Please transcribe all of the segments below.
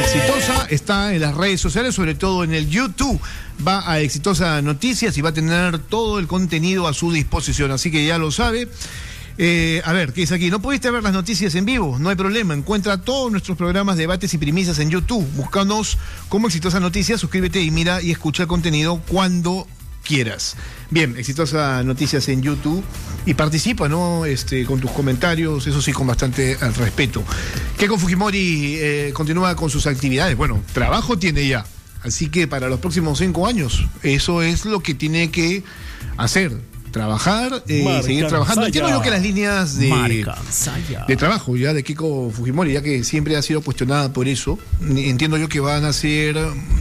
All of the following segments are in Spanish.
Exitosa está en las redes sociales, sobre todo en el YouTube. Va a Exitosa Noticias y va a tener todo el contenido a su disposición, así que ya lo sabe. A ver, ¿qué dice aquí? ¿No pudiste ver las noticias en vivo? No hay problema, encuentra todos nuestros programas, debates y primicias en YouTube. Búscanos como Exitosa Noticias, suscríbete y mira y escucha el contenido cuando quieras. Bien, Exitosa Noticias en YouTube y participa, ¿no? Con tus comentarios, eso sí, con bastante respeto. Keiko Fujimori continúa con sus actividades. Bueno, trabajo tiene ya, así que para los próximos 5 años, eso es lo que tiene que hacer. Trabajar, seguir trabajando. Entiendo yo que las líneas de trabajo ya de Keiko Fujimori, ya que siempre ha sido cuestionada por eso, entiendo yo que van a ser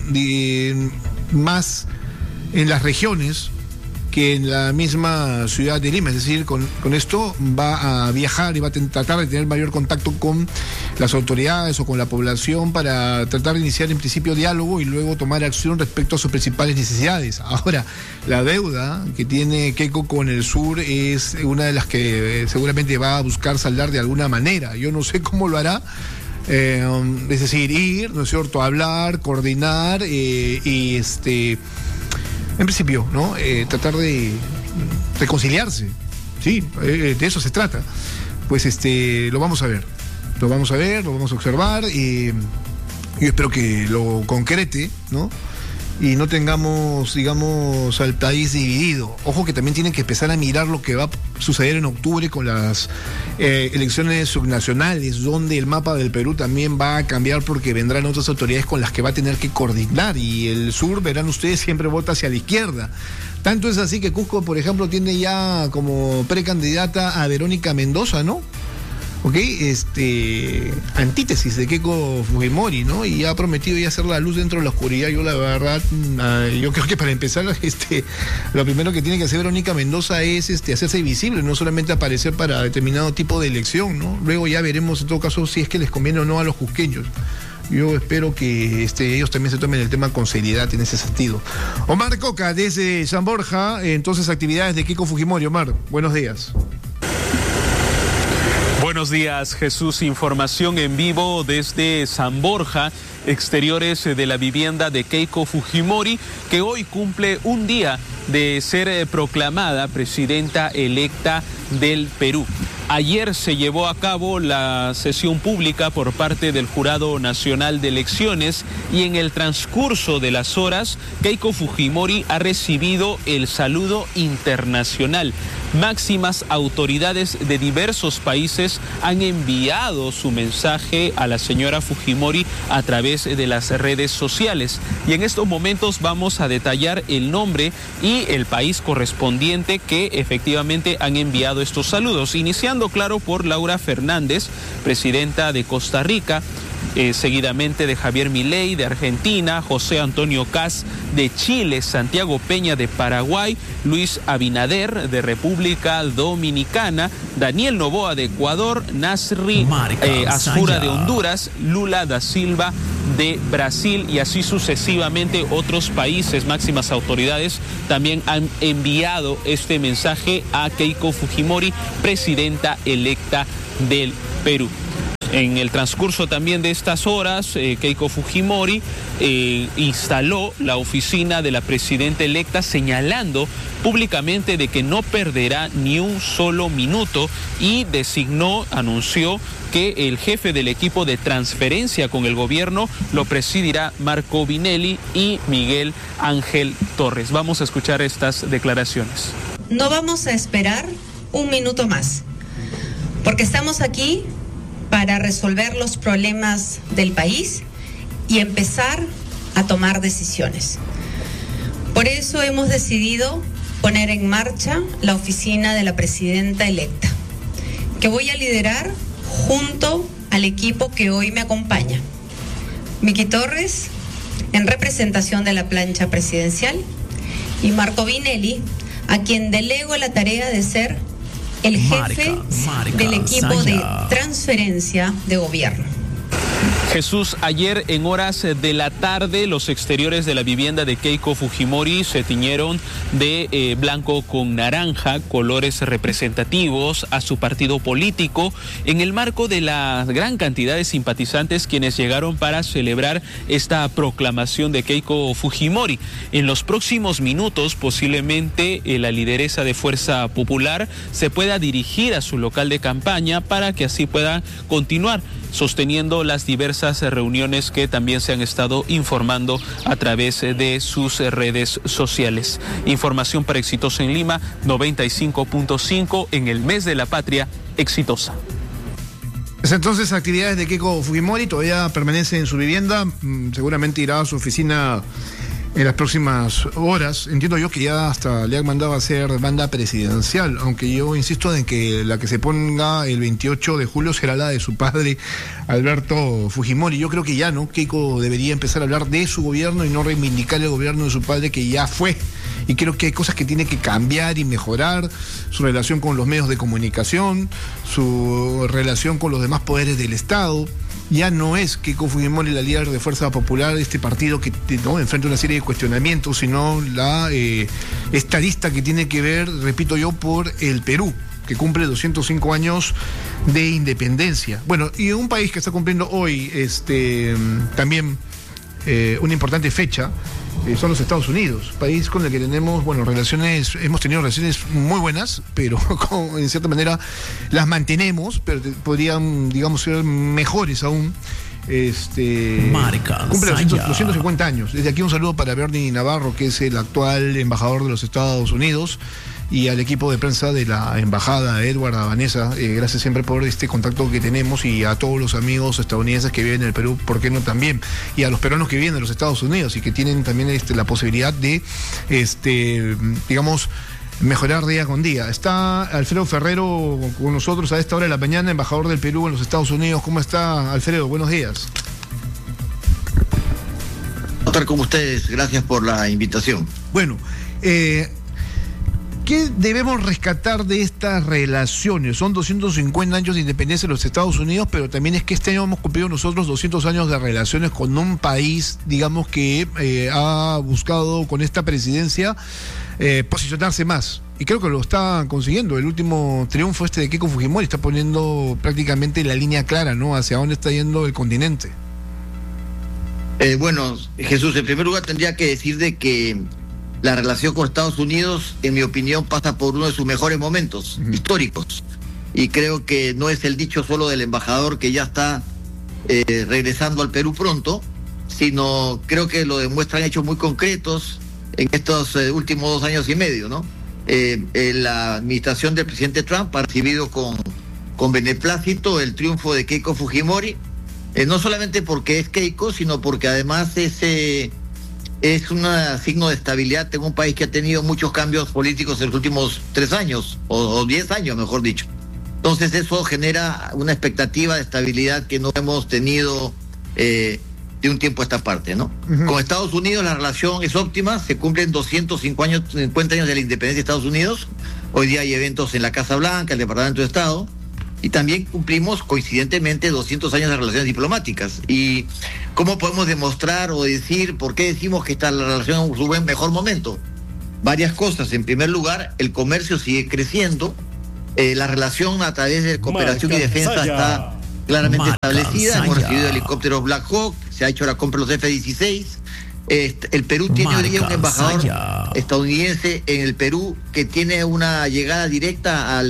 más en las regiones que en la misma ciudad de Lima. Es decir, con esto va a viajar y va a tratar de tener mayor contacto con las autoridades o con la población para tratar de iniciar en principio diálogo y luego tomar acción respecto a sus principales necesidades. Ahora, la deuda que tiene Keiko con el sur es una de las que seguramente va a buscar saldar de alguna manera. Yo no sé cómo lo hará. Es decir, ir, ¿no es cierto?, hablar, coordinar en principio, ¿no? Tratar de reconciliarse, ¿sí? De eso se trata. Pues lo vamos a ver, lo vamos a observar y yo espero que lo concrete, ¿no? Y no tengamos, digamos, al país dividido. Ojo que también tienen que empezar a mirar lo que va a suceder en octubre con las elecciones subnacionales, donde el mapa del Perú también va a cambiar porque vendrán otras autoridades con las que va a tener que coordinar. Y el sur, verán ustedes, siempre vota hacia la izquierda. Tanto es así que Cusco, por ejemplo, tiene ya como precandidata a Verónica Mendoza, ¿no? ¿Ok? Antítesis de Keiko Fujimori, ¿no? Y ha prometido ya hacer la luz dentro de la oscuridad. Yo la verdad, yo creo que para empezar, lo primero que tiene que hacer Verónica Mendoza es hacerse visible, no solamente aparecer para determinado tipo de elección, ¿no? Luego ya veremos en todo caso si es que les conviene o no a los cusqueños. Yo espero que ellos también se tomen el tema con seriedad en ese sentido. Omar Coca, desde San Borja, entonces actividades de Keiko Fujimori. Omar, buenos días. Buenos días, Jesús. Información en vivo desde San Borja, exteriores de la vivienda de Keiko Fujimori, que hoy cumple un día de ser proclamada presidenta electa del Perú. Ayer se llevó a cabo la sesión pública por parte del Jurado Nacional de Elecciones y en el transcurso de las horas, Keiko Fujimori ha recibido el saludo internacional. Máximas autoridades de diversos países han enviado su mensaje a la señora Fujimori a través de las redes sociales. Y en estos momentos vamos a detallar el nombre y el país correspondiente que efectivamente han enviado estos saludos. Iniciando, claro, por Laura Fernández, presidenta de Costa Rica, seguidamente de Javier Milei de Argentina, José Antonio Kast de Chile, Santiago Peña de Paraguay, Luis Abinader de República Dominicana, Daniel Noboa de Ecuador, Nasri Asfura de Honduras, Lula da Silva de Brasil y así sucesivamente otros países. Máximas autoridades también han enviado este mensaje a Keiko Fujimori, presidenta electa del Perú. En el transcurso también de estas horas, Keiko Fujimori instaló la oficina de la presidenta electa, señalando públicamente de que no perderá ni un solo minuto y anunció que el jefe del equipo de transferencia con el gobierno lo presidirá Marco Vinelli y Miguel Ángel Torres. Vamos a escuchar estas declaraciones. No vamos a esperar un minuto más, porque estamos aquí para resolver los problemas del país y empezar a tomar decisiones. Por eso hemos decidido poner en marcha la oficina de la presidenta electa, que voy a liderar junto al equipo que hoy me acompaña. Miki Torres, en representación de la plancha presidencial, y Marco Vinelli, a quien delego la tarea de ser el jefe del equipo de transferencia de gobierno. Jesús, ayer en horas de la tarde los exteriores de la vivienda de Keiko Fujimori se tiñeron de blanco con naranja, colores representativos a su partido político, en el marco de la gran cantidad de simpatizantes quienes llegaron para celebrar esta proclamación de Keiko Fujimori. En los próximos minutos, posiblemente la lideresa de Fuerza Popular se pueda dirigir a su local de campaña para que así pueda continuar sosteniendo las diversas reuniones que también se han estado informando a través de sus redes sociales. Información para Exitosa en Lima, 95.5 en el mes de la patria, exitosa. Entonces, actividades de Keiko Fujimori todavía permanece en su vivienda, seguramente irá a su oficina en las próximas horas. Entiendo yo que ya hasta le han mandado a hacer banda presidencial, aunque yo insisto en que la que se ponga el 28 de julio será la de su padre, Alberto Fujimori. Yo creo que ya, ¿no? Keiko debería empezar a hablar de su gobierno y no reivindicar el gobierno de su padre, que ya fue. Y creo que hay cosas que tiene que cambiar y mejorar, su relación con los medios de comunicación, su relación con los demás poderes del Estado. Ya no es Keiko Fujimori la líder de Fuerza Popular, este partido que no enfrenta una serie de cuestionamientos, sino la estadista que tiene que ver, repito yo, por el Perú, que cumple 205 años de independencia. Bueno, y un país que está cumpliendo hoy también una importante fecha, son los Estados Unidos, país con el que tenemos, hemos tenido relaciones muy buenas, pero en cierta manera las mantenemos, pero podrían, digamos, ser mejores aún. Cumple 250 años. Desde aquí un saludo para Bernie Navarro, que es el actual embajador de los Estados Unidos, y al equipo de prensa de la embajada, Edward, a Vanessa, gracias siempre por este contacto que tenemos, y a todos los amigos estadounidenses que viven en el Perú, ¿por qué no también? Y a los peruanos que viven en los Estados Unidos y que tienen también la posibilidad de, digamos, mejorar día con día. Está Alfredo Ferrero con nosotros a esta hora de la mañana, embajador del Perú en los Estados Unidos. ¿Cómo está, Alfredo? Buenos días. Estar con ustedes, gracias por la invitación. Bueno, ¿qué debemos rescatar de estas relaciones? Son 250 años de independencia de los Estados Unidos, pero también es que este año hemos cumplido nosotros 200 años de relaciones con un país, digamos, que ha buscado con esta presidencia posicionarse más. Y creo que lo está consiguiendo. El último triunfo de Keiko Fujimori está poniendo prácticamente la línea clara, ¿no?, hacia dónde está yendo el continente. Bueno, Jesús, en primer lugar tendría que decir de que la relación con Estados Unidos, en mi opinión, pasa por uno de sus mejores momentos históricos. Y creo que no es el dicho solo del embajador que ya está regresando al Perú pronto, sino creo que lo demuestran hechos muy concretos en estos últimos 2 años y medio, ¿no? La administración del presidente Trump ha recibido con beneplácito el triunfo de Keiko Fujimori, no solamente porque es Keiko, sino porque además es un signo de estabilidad en un país que ha tenido muchos cambios políticos en los últimos 3 años, o 10 años, mejor dicho. Entonces eso genera una expectativa de estabilidad que no hemos tenido de un tiempo a esta parte, ¿no? Con Estados Unidos la relación es óptima, se cumplen 250 años de la independencia de Estados Unidos. Hoy día hay eventos en la Casa Blanca, el Departamento de Estado, y también cumplimos coincidentemente 200 años de relaciones diplomáticas. ¿Y cómo podemos demostrar o decir por qué decimos que está la relación en su mejor momento? Varias cosas. En primer lugar, el comercio sigue creciendo, la relación a través de cooperación y defensa está claramente establecida. Hemos recibido helicópteros Black Hawk, se ha hecho la compra de los F-16. El Perú tiene hoy día un embajador estadounidense en el Perú que tiene una llegada directa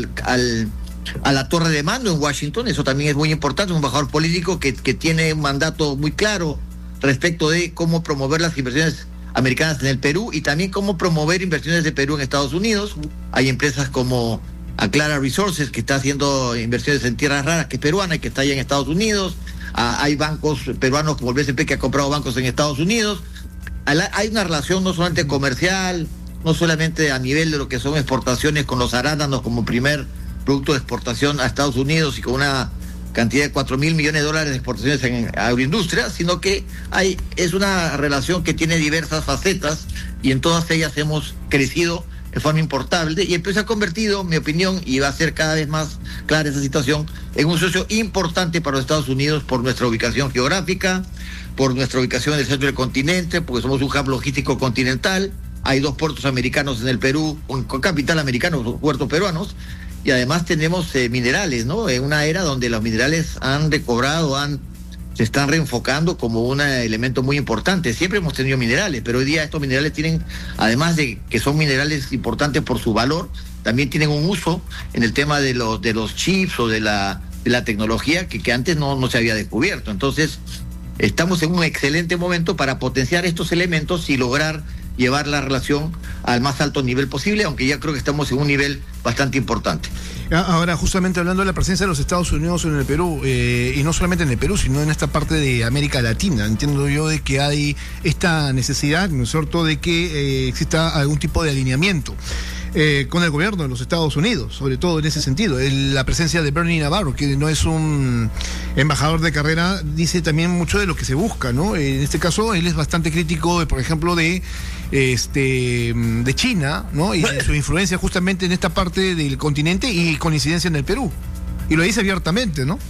a la torre de mando en Washington. Eso también es muy importante, un embajador político que tiene un mandato muy claro respecto de cómo promover las inversiones americanas en el Perú y también cómo promover inversiones de Perú en Estados Unidos. Hay empresas como Aclara Resources, que está haciendo inversiones en tierras raras, que es peruana y que está allá en Estados Unidos. Hay bancos peruanos como el BCP que ha comprado bancos en Estados Unidos. Hay una relación no solamente comercial, no solamente a nivel de lo que son exportaciones con los arándanos como primer producto de exportación a Estados Unidos y con una cantidad de $4.000 millones de exportaciones en agroindustria, sino que es una relación que tiene diversas facetas y en todas ellas hemos crecido en forma importante, y el Perú se ha convertido, en mi opinión, y va a ser cada vez más clara esa situación, en un socio importante para los Estados Unidos por nuestra ubicación geográfica, por nuestra ubicación en el centro del continente, porque somos un hub logístico continental. Hay 2 puertos americanos en el Perú, con capital americano, puertos peruanos, y además tenemos minerales, ¿no? En una era donde los minerales han recobrado, se están reenfocando como un elemento muy importante. Siempre hemos tenido minerales, pero hoy día estos minerales tienen, además de que son minerales importantes por su valor, también tienen un uso en el tema de los chips o de la tecnología que antes no se había descubierto. Entonces, estamos en un excelente momento para potenciar estos elementos y lograr llevar la relación al más alto nivel posible, aunque ya creo que estamos en un nivel bastante importante. Ahora, justamente hablando de la presencia de los Estados Unidos en el Perú, y no solamente en el Perú, sino en esta parte de América Latina, entiendo yo de que hay esta necesidad, ¿no es cierto?, de que exista algún tipo de alineamiento con el gobierno de los Estados Unidos, sobre todo en ese sentido. La presencia de Bernie Navarro, que no es un embajador de carrera, dice también mucho de lo que se busca, ¿no? En este caso, él es bastante crítico, por ejemplo, de China, ¿no? Y de su influencia justamente en esta parte del continente y con incidencia en el Perú. Y lo dice abiertamente, ¿no?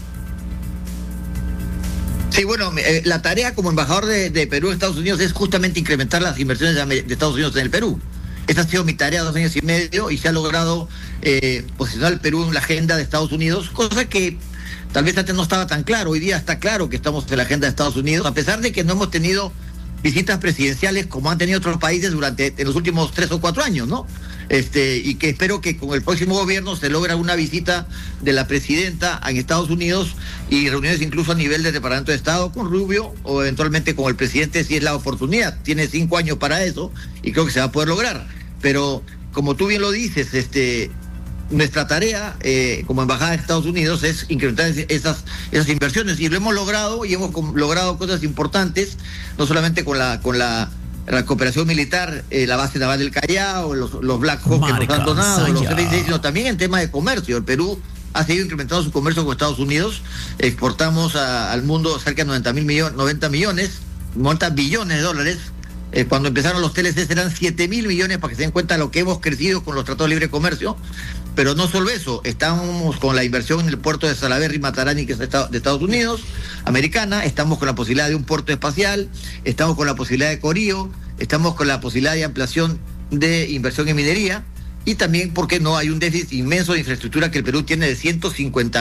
Sí, bueno, la tarea como embajador de Perú en Estados Unidos es justamente incrementar las inversiones de Estados Unidos en el Perú. Esa ha sido mi tarea 2 años y medio y se ha logrado posicionar al Perú en la agenda de Estados Unidos, cosa que tal vez antes no estaba tan claro. Hoy día está claro que estamos en la agenda de Estados Unidos, a pesar de que no hemos tenido visitas presidenciales como han tenido otros países en los últimos 3 o 4 años, ¿no? Y que espero que con el próximo gobierno se logre una visita de la presidenta en Estados Unidos y reuniones incluso a nivel del Departamento de Estado con Rubio o eventualmente con el presidente si es la oportunidad. Tiene 5 años para eso y creo que se va a poder lograr. Pero como tú bien lo dices, nuestra tarea como embajada de Estados Unidos es incrementar esas inversiones y lo hemos logrado y hemos logrado cosas importantes, no solamente con la cooperación militar, la base naval del Callao, los Black Hawk que nos han donado, los F-16, sino también en tema de comercio. El Perú ha seguido incrementando su comercio con Estados Unidos, exportamos al mundo cerca de 90 billones de dólares. Cuando empezaron los TLCs eran 7.000 millones, para que se den cuenta de lo que hemos crecido con los tratados de libre comercio. Pero no solo eso, estamos con la inversión en el puerto de Salaverry Matarani, que es de Estados Unidos, americana, estamos con la posibilidad de un puerto espacial, estamos con la posibilidad de Corío, estamos con la posibilidad de ampliación de inversión en minería, y también, ¿por qué no?, hay un déficit inmenso de infraestructura que el Perú tiene de 150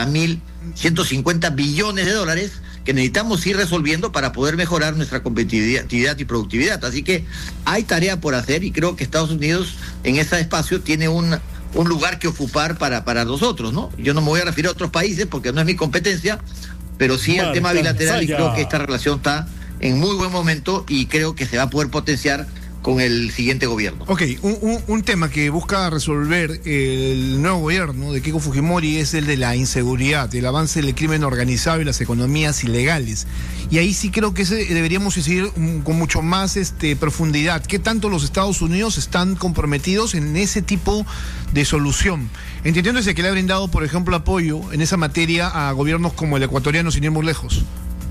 billones de dólares, que necesitamos ir resolviendo para poder mejorar nuestra competitividad y productividad. Así que hay tarea por hacer y creo que Estados Unidos en ese espacio tiene un lugar que ocupar para nosotros, ¿no? Yo no me voy a referir a otros países porque no es mi competencia, pero sí al tema bilateral, y creo que esta relación está en muy buen momento y creo que se va a poder potenciar con el siguiente gobierno. Ok, un tema que busca resolver el nuevo gobierno de Keiko Fujimori es el de la inseguridad, el avance del crimen organizado y las economías ilegales. Y ahí sí creo que deberíamos seguir con mucho más profundidad. ¿Qué tanto los Estados Unidos están comprometidos en ese tipo de solución? Entendiéndose que le ha brindado, por ejemplo, apoyo en esa materia a gobiernos como el ecuatoriano, sin ir muy lejos.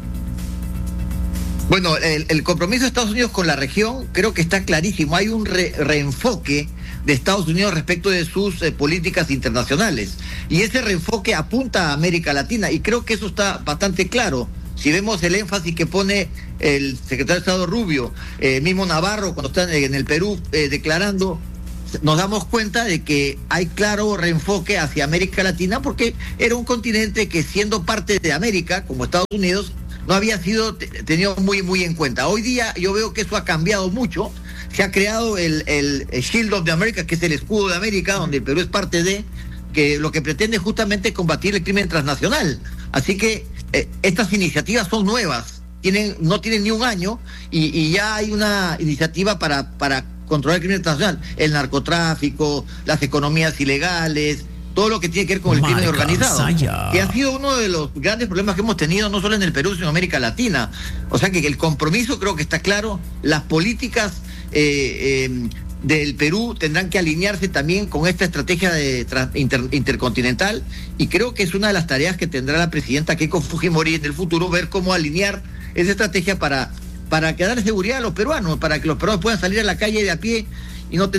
Bueno, el compromiso de Estados Unidos con la región creo que está clarísimo. Hay un reenfoque de Estados Unidos respecto de sus políticas internacionales. Y ese reenfoque apunta a América Latina y creo que eso está bastante claro. Si vemos el énfasis que pone el secretario de Estado Rubio, mismo Navarro, cuando está en el Perú declarando, nos damos cuenta de que hay claro reenfoque hacia América Latina porque era un continente que, siendo parte de América, como Estados Unidos, no había sido tenido muy en cuenta. Hoy día yo veo que eso ha cambiado mucho. Se ha creado el Shield of the America, que es el escudo de América, donde el Perú es parte de, que lo que pretende justamente combatir el crimen transnacional. Así que estas iniciativas son nuevas, no tienen ni un año y ya hay una iniciativa para controlar el crimen transnacional, el narcotráfico, las economías ilegales, todo lo que tiene que ver con el crimen organizado, que ha sido uno de los grandes problemas que hemos tenido no solo en el Perú, sino en América Latina. O sea que el compromiso creo que está claro. Las políticas del Perú tendrán que alinearse también con esta estrategia intercontinental, y creo que es una de las tareas que tendrá la presidenta Keiko Fujimori en el futuro, ver cómo alinear esa estrategia para que darle seguridad a los peruanos, para que los peruanos puedan salir a la calle de a pie y no tener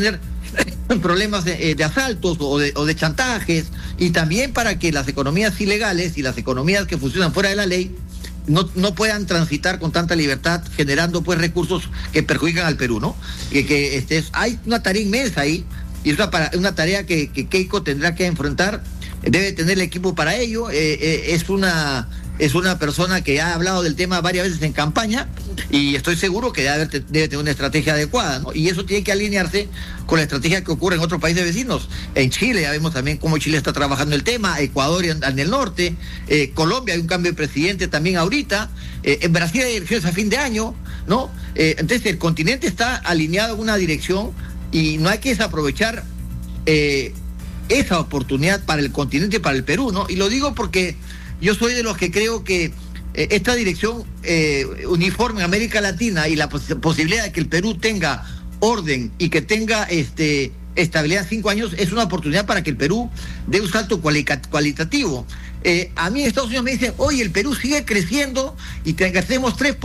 problemas de asaltos o de chantajes, y también para que las economías ilegales y las economías que funcionan fuera de la ley no puedan transitar con tanta libertad, generando pues recursos que perjudican al Perú, ¿no? Hay una tarea inmensa ahí, y es una tarea que Keiko tendrá que enfrentar. Debe tener el equipo para ello. Es una persona que ha hablado del tema varias veces en campaña, y estoy seguro que debe tener una estrategia adecuada, ¿no? Y eso tiene que alinearse con la estrategia que ocurre en otros países vecinos. En Chile ya vemos también cómo Chile está trabajando el tema, Ecuador en el norte, Colombia hay un cambio de presidente también ahorita, en Brasil hay elecciones a fin de año, ¿no? Entonces el continente está alineado en una dirección, y no hay que desaprovechar esa oportunidad para el continente y para el Perú, ¿no? Y lo digo porque yo soy de los que creo que esta dirección uniforme en América Latina y la posibilidad de que el Perú tenga orden y que tenga estabilidad 5 años es una oportunidad para que el Perú dé un salto cualitativo. A mí en Estados Unidos me dicen, oye, el Perú sigue creciendo y crecemos 3%,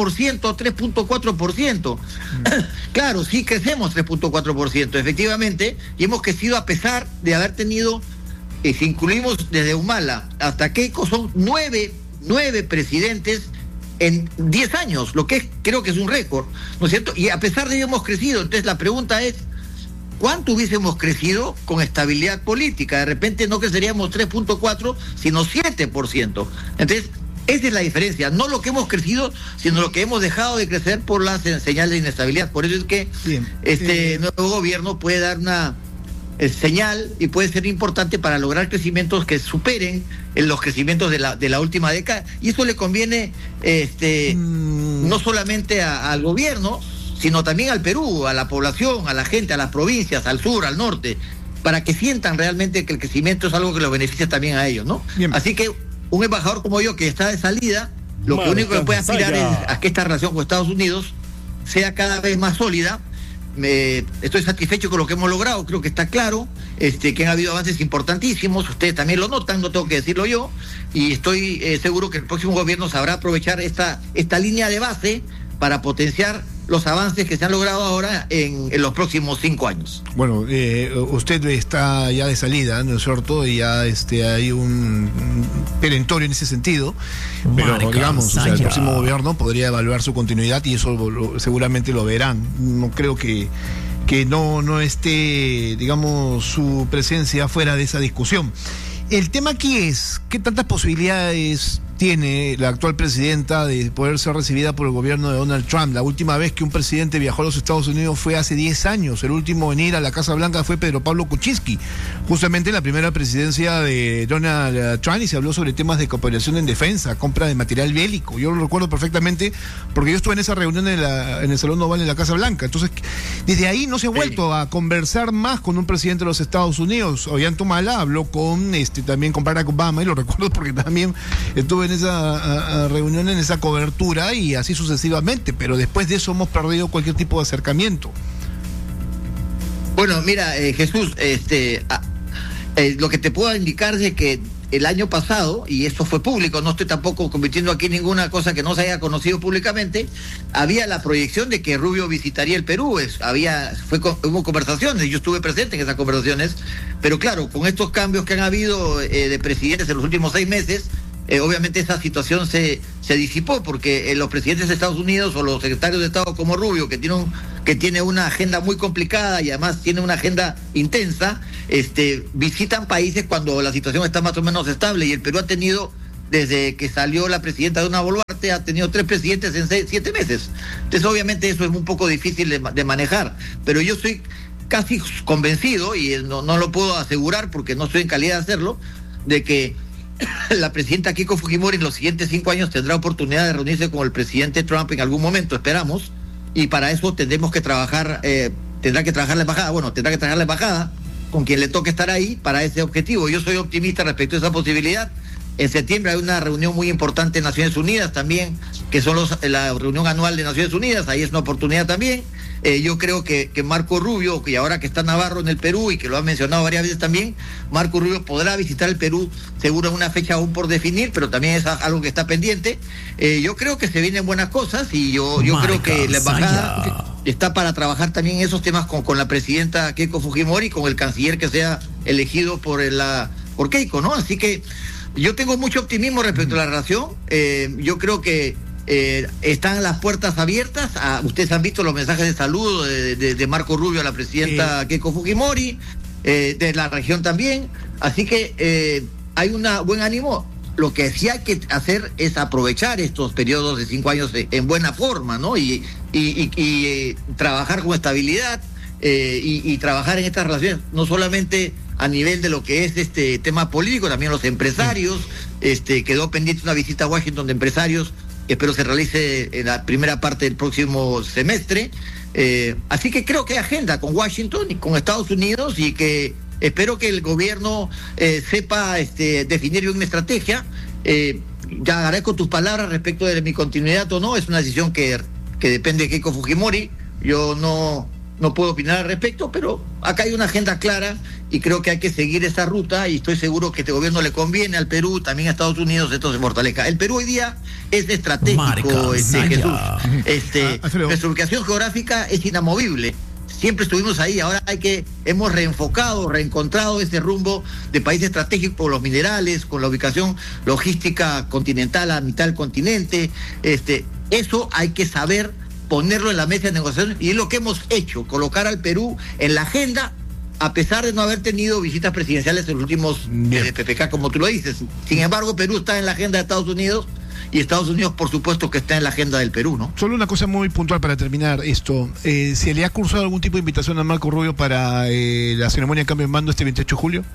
3.4%. Claro, sí crecemos 3.4%, efectivamente, y hemos crecido a pesar de haber tenido, si incluimos desde Humala hasta Keiko, son 9 presidentes en 10 años, lo que creo que es un récord, ¿no es cierto? Y a pesar de ello hemos crecido. Entonces la pregunta es, ¿cuánto hubiésemos crecido con estabilidad política? De repente no creceríamos 3.4, sino 7%. Entonces, esa es la diferencia, no lo que hemos crecido, sino lo que hemos dejado de crecer por las señales de inestabilidad. Por eso es que nuevo gobierno puede dar una señal y puede ser importante para lograr crecimientos que superen los crecimientos de la última década, y eso le conviene no solamente al gobierno, sino también al Perú, a la población, a la gente, a las provincias, al sur, al norte, para que sientan realmente que el crecimiento es algo que los beneficia también a ellos, ¿no? Bien. Así que un embajador como yo, que está de salida, lo único que puede aspirar es a que esta relación con Estados Unidos sea cada vez más sólida. Estoy satisfecho con lo que hemos logrado, creo que está claro, que han habido avances importantísimos, ustedes también lo notan, no tengo que decirlo yo, y estoy seguro que el próximo gobierno sabrá aprovechar esta línea de base para potenciar los avances que se han logrado ahora en los próximos 5 años. Bueno, usted está ya de salida, ¿no es cierto? Y ya hay un perentorio en ese sentido, pero digamos, el próximo gobierno podría evaluar su continuidad, y eso seguramente lo verán. No creo que no esté, digamos, su presencia fuera de esa discusión. El tema aquí es, ¿qué tantas posibilidades tiene la actual presidenta de poder ser recibida por el gobierno de Donald Trump? La última vez que un presidente viajó a los Estados Unidos fue hace 10 años. El último en ir a la Casa Blanca fue Pedro Pablo Kuczynski, justamente en la primera presidencia de Donald Trump, y se habló sobre temas de cooperación en defensa, compra de material bélico. Yo lo recuerdo perfectamente porque yo estuve en esa reunión en el Salón Oval de la Casa Blanca. Entonces, desde ahí no se ha vuelto a conversar más con un presidente de los Estados Unidos. Ollanta Humala habló también con Barack Obama, y lo recuerdo porque también estuve en esa reunión, en esa cobertura, y así sucesivamente, pero después de eso hemos perdido cualquier tipo de acercamiento. Bueno, mira, Jesús, lo que te puedo indicar es que el año pasado, y esto fue público, no estoy tampoco convirtiendo aquí ninguna cosa que no se haya conocido públicamente, había la proyección de que Rubio visitaría el Perú. Hubo conversaciones, yo estuve presente en esas conversaciones, pero claro, con estos cambios que han habido de presidentes en los últimos 6 meses, obviamente esa situación se disipó, porque los presidentes de Estados Unidos o los secretarios de Estado como Rubio, que tiene una agenda muy complicada y además tiene una agenda intensa, visitan países cuando la situación está más o menos estable, y el Perú ha tenido, desde que salió la presidenta Dina Boluarte, ha tenido 3 presidentes en 7 meses. Entonces obviamente eso es un poco difícil de manejar, pero yo soy casi convencido, y no lo puedo asegurar porque no estoy en calidad de hacerlo, de que la presidenta Keiko Fujimori en los siguientes 5 años tendrá oportunidad de reunirse con el presidente Trump en algún momento, esperamos, y para eso tendrá que trabajar la embajada con quien le toque estar ahí para ese objetivo. Yo soy optimista respecto a esa posibilidad. En septiembre hay una reunión muy importante en Naciones Unidas también, que son la reunión anual de Naciones Unidas, ahí es una oportunidad también. Yo creo que Marco Rubio, y ahora que está Navarro en el Perú y que lo ha mencionado varias veces también, Marco Rubio podrá visitar el Perú, seguro en una fecha aún por definir, pero también es algo que está pendiente. Yo creo que se vienen buenas cosas, y yo creo que la embajada está para trabajar también en esos temas con la presidenta Keiko Fujimori, con el canciller que sea elegido por Keiko, ¿no? Así que yo tengo mucho optimismo respecto a la relación. Yo creo que están las puertas abiertas. Ustedes han visto los mensajes de saludo de Marco Rubio a la presidenta Keiko Fujimori, de la región también. Así que hay un buen ánimo. Lo que sí hay que hacer es aprovechar estos periodos de 5 años en buena forma, ¿no? Y trabajar con estabilidad y trabajar en estas relaciones, no solamente a nivel de lo que es este tema político, también los empresarios. Quedó pendiente una visita a Washington de empresarios, que espero se realice en la primera parte del próximo semestre. Así que creo que hay agenda con Washington y con Estados Unidos, y que espero que el gobierno sepa definir bien una estrategia. Ya agradezco tus palabras respecto de mi continuidad o no. Es una decisión que depende de Keiko Fujimori. Yo no puedo opinar al respecto, pero acá hay una agenda clara y creo que hay que seguir esa ruta, y estoy seguro que este gobierno le conviene al Perú, también a Estados Unidos, esto se fortalezca. El Perú hoy día es estratégico, Jesús. Nuestra ubicación geográfica es inamovible. Siempre estuvimos ahí, ahora hemos reencontrado ese rumbo de país estratégico por los minerales, con la ubicación logística continental a mitad del continente. Eso hay que saber ponerlo en la mesa de negociación, y es lo que hemos hecho, colocar al Perú en la agenda, a pesar de no haber tenido visitas presidenciales en los últimos PPK, como tú lo dices. Sin embargo, Perú está en la agenda de Estados Unidos, y Estados Unidos, por supuesto, que está en la agenda del Perú, ¿no? Solo una cosa muy puntual para terminar esto. ¿Se le ha cursado algún tipo de invitación a Marco Rubio para la ceremonia de cambio de mando este 28 de julio?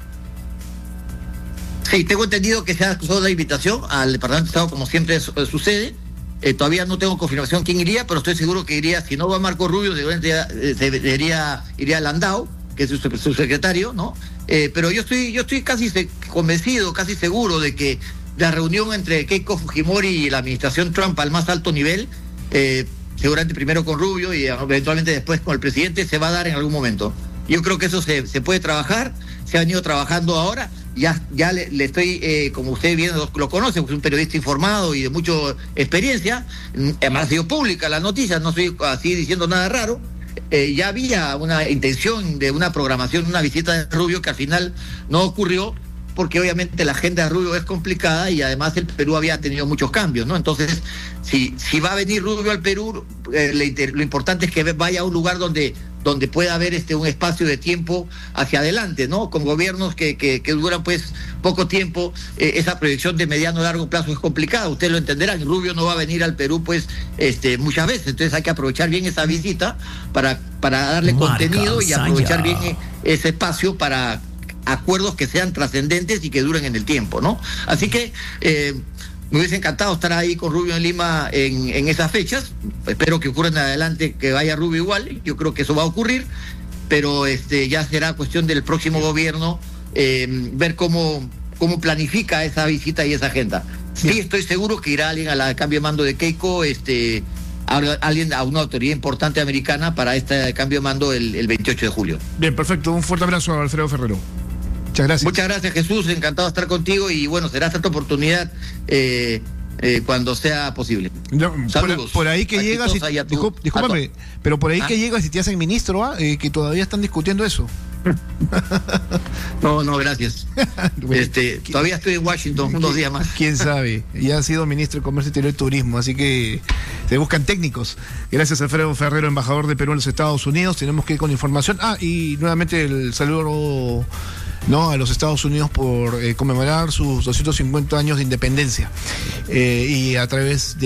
Sí, tengo entendido que se ha cursado la invitación al Departamento de Estado, como siempre sucede. Todavía no tengo confirmación quién iría, pero estoy seguro que iría. Si no va Marco Rubio, iría Landau, que es su secretario, ¿no? Pero yo estoy casi convencido, casi seguro de que la reunión entre Keiko Fujimori y la administración Trump al más alto nivel, seguramente primero con Rubio y eventualmente después con el presidente, se va a dar en algún momento. Yo creo que eso se puede trabajar, se ha venido trabajando ahora. Ya le estoy, como usted bien lo conoce, es un periodista informado y de mucha experiencia. Además ha sido pública la noticia, no estoy así diciendo nada raro. Ya había una intención de una programación, una visita de Rubio, que al final no ocurrió, porque obviamente la agenda de Rubio es complicada, y además el Perú había tenido muchos cambios, ¿no? Entonces, si va a venir Rubio al Perú, lo importante es que vaya a un lugar donde pueda haber un espacio de tiempo hacia adelante, ¿no? Con gobiernos que duran pues poco tiempo, esa proyección de mediano o largo plazo es complicada, ustedes lo entenderán. Rubio no va a venir al Perú pues muchas veces, entonces hay que aprovechar bien esa visita para darle contenido y aprovechar bien ese espacio para acuerdos que sean trascendentes y que duren en el tiempo, ¿no? Así que me hubiese encantado estar ahí con Rubio en Lima en esas fechas. Espero que ocurra en adelante, que vaya Rubio igual. Yo creo que eso va a ocurrir, pero ya será cuestión del próximo gobierno ver cómo planifica esa visita y esa agenda. Sí, estoy seguro que irá alguien a la cambio de mando de Keiko, alguien a una autoridad importante americana para este cambio de mando el 28 de julio. Bien, perfecto. Un fuerte abrazo a Alfredo Ferrero. Muchas gracias. Muchas gracias, Jesús. Encantado de estar contigo, y bueno, será esta oportunidad cuando sea posible. No, saludos. Por ahí que llegas, discúlpame, pero por ahí que llegas y te hacen ministro, que todavía están discutiendo eso. No, gracias. Bueno, todavía estoy en Washington unos días más. Quién sabe, ya ha sido ministro de Comercio Exterior y Turismo, así que se buscan técnicos. Gracias, Alfredo Ferrero, embajador de Perú en los Estados Unidos. Tenemos que ir con información. Y nuevamente el saludo a los Estados Unidos por conmemorar sus 250 años de independencia, y a través de